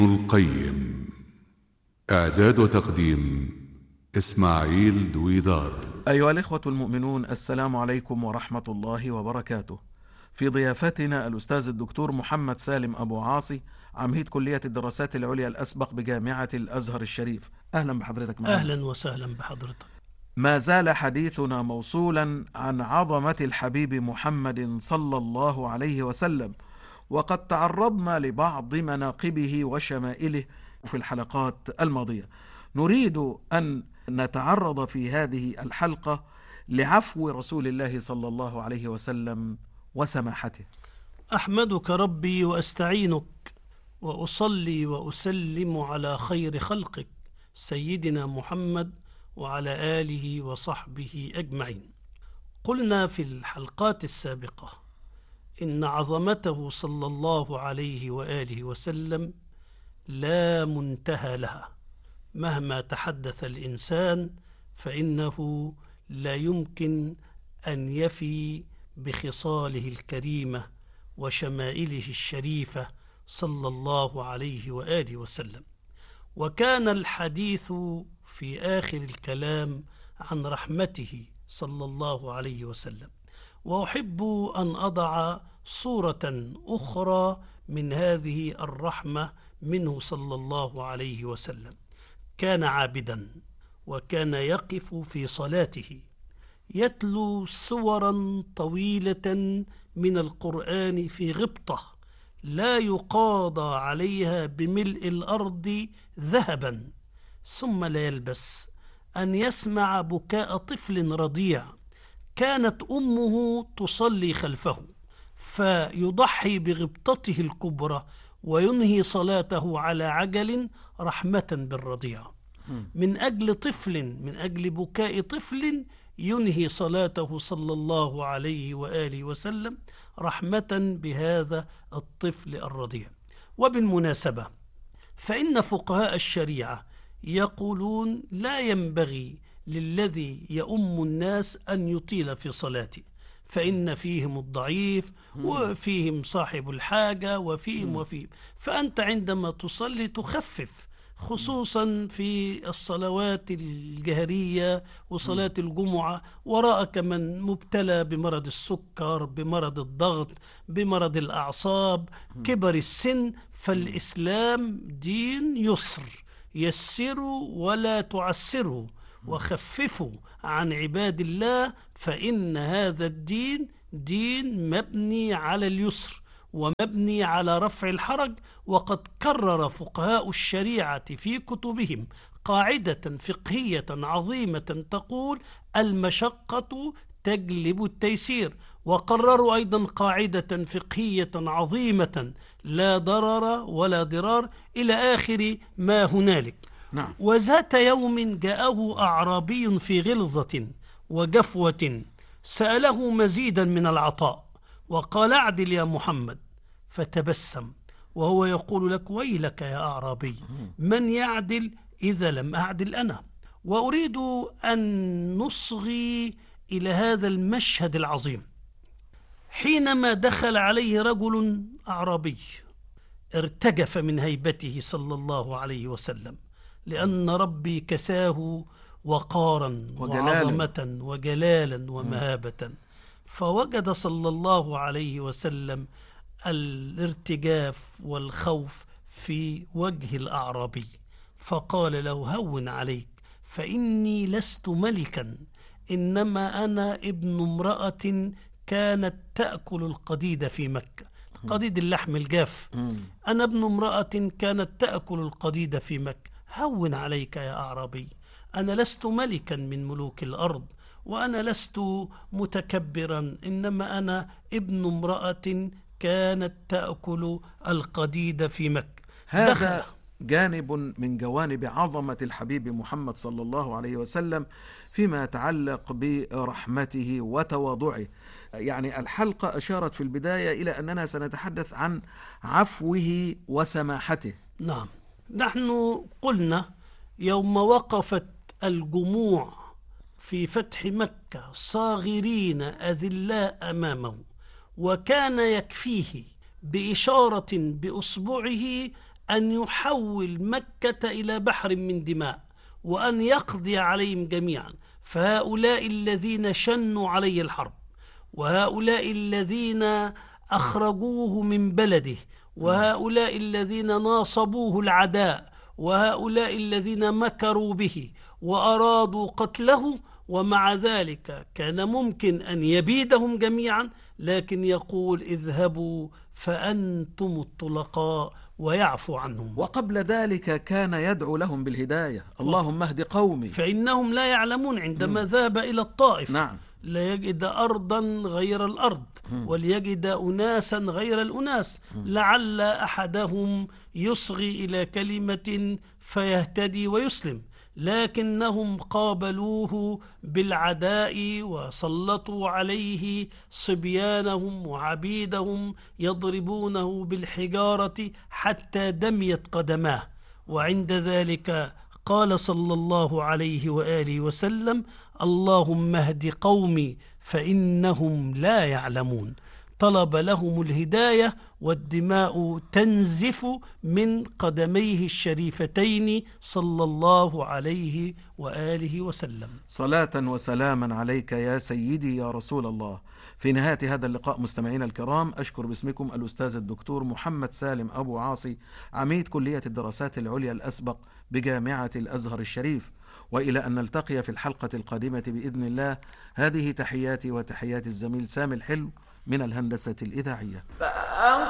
القيم. إعداد وتقديم إسماعيل دويدار. أيها الإخوة المؤمنون، السلام عليكم ورحمة الله وبركاته. في ضيافتنا الأستاذ الدكتور محمد سالم أبو عاصي، عميد كلية الدراسات العليا الأسبق بجامعة الأزهر الشريف. أهلا بحضرتك معنا. أهلا وسهلا بحضرتك. ما زال حديثنا موصولا عن عظمة الحبيب محمد صلى الله عليه وسلم، وقد تعرضنا لبعض مناقبه وشمائله في الحلقات الماضية. نريد أن نتعرض في هذه الحلقة لعفو رسول الله صلى الله عليه وسلم وسماحته. أحمدك ربي وأستعينك وأصلي وأسلم على خير خلقك سيدنا محمد وعلى آله وصحبه أجمعين. قلنا في الحلقات السابقة إن عظمته صلى الله عليه وآله وسلم لا منتهى لها، مهما تحدث الإنسان فإنه لا يمكن أن يفي بخصاله الكريمة وشمائله الشريفة صلى الله عليه وآله وسلم. وكان الحديث في آخر الكلام عن رحمته صلى الله عليه وسلم، وأحب أن أضع صورة أخرى من هذه الرحمة منه صلى الله عليه وسلم. كان عابدا، وكان يقف في صلاته يتلو سورا طويلة من القرآن في غبطة لا يقاضى عليها بملء الأرض ذهبا، ثم لا يلبس أن يسمع بكاء طفل رضيع كانت أمه تصلي خلفه، فيضحي بغبطته الكبرى وينهي صلاته على عجل رحمة بالرضيع. من أجل بكاء طفل ينهي صلاته صلى الله عليه وآله وسلم رحمة بهذا الطفل الرضيع. وبالمناسبة فإن فقهاء الشريعة يقولون لا ينبغي للذي يؤم الناس أن يطيل في صلاته، فإن فيهم الضعيف وفيهم صاحب الحاجة وفيهم فأنت عندما تصلي تخفف، خصوصا في الصلوات الجهرية وصلاة الجمعة، وراءك من مبتلى بمرض السكر، بمرض الضغط، بمرض الأعصاب، كبر السن. فالإسلام دين يسر، يسروا ولا تعسروا وخففوا عن عباد الله، فإن هذا الدين دين مبني على اليسر ومبني على رفع الحرج. وقد كرر فقهاء الشريعة في كتبهم قاعدة فقهية عظيمة تقول المشقة تجلب التيسير، وقرروا أيضا قاعدة فقهية عظيمة لا ضرر ولا ضرار إلى آخر ما هنالك. نعم. وذات يوم جاءه أعرابي في غلظة وجفوة سأله مزيدا من العطاء وقال اعدل يا محمد، فتبسم وهو يقول لك ويلك يا أعرابي، من يعدل إذا لم أعدل أنا؟ وأريد أن نصغي إلى هذا المشهد العظيم. حينما دخل عليه رجل أعرابي ارتجف من هيبته صلى الله عليه وسلم، لأن ربي كساه وقارا وعظمة وجلالا ومهابة، فوجد صلى الله عليه وسلم الارتجاف والخوف في وجه الأعرابي، فقال له هون عليك، فإني لست ملكا، إنما أنا ابن امرأة كانت تأكل القديد في مكة، قديد اللحم الجاف. أنا ابن امرأة كانت تأكل القديد في مكة، هون عليك يا أعرابي، أنا لست ملكا من ملوك الأرض، وأنا لست متكبرا، إنما أنا ابن امرأة كانت تأكل القديد في مكة. هذا جانب من جوانب عظمة الحبيب محمد صلى الله عليه وسلم فيما يتعلق برحمته وتواضعه. يعني الحلقة أشارت في البداية إلى أننا سنتحدث عن عفوه وسماحته. نعم، نحن قلنا يوم وقفت الجموع في فتح مكة صاغرين أذلاء أمامه، وكان يكفيه بإشارة بأصبعه أن يحول مكة إلى بحر من دماء وأن يقضي عليهم جميعا. فهؤلاء الذين شنوا عليه الحرب، وهؤلاء الذين أخرجوه من بلده، وهؤلاء الذين ناصبوه العداء، وهؤلاء الذين مكروا به وأرادوا قتله، ومع ذلك كان ممكن أن يبيدهم جميعا، لكن يقول اذهبوا فأنتم الطلقاء ويعفو عنهم. وقبل ذلك كان يدعو لهم بالهداية، اللهم اهد قومي، فإنهم لا يعلمون عندما ذهب إلى الطائف نعم، ليجد أرضا غير الأرض وليجد أناسا غير الأناس، لعل أحدهم يصغي إلى كلمة فيهتدي ويسلم، لكنهم قابلوه بالعداء وسلطوا عليه صبيانهم وعبيدهم يضربونه بالحجارة حتى دميت قدماه. وعند ذلك قال صلى الله عليه وآله وسلم: اللهم اهد قومي فإنهم لا يعلمون. طلب لهم الهداية والدماء تنزف من قدميه الشريفتين صلى الله عليه وآله وسلم. صلاة وسلاما عليك يا سيدي يا رسول الله. في نهاية هذا اللقاء مستمعينا الكرام، أشكر باسمكم الأستاذ الدكتور محمد سالم أبو عاصي، عميد كلية الدراسات العليا الأسبق بجامعة الأزهر الشريف، وإلى أن نلتقي في الحلقة القادمة بإذن الله، هذه تحياتي وتحيات الزميل سامي الحلو من الهندسة الإذاعية.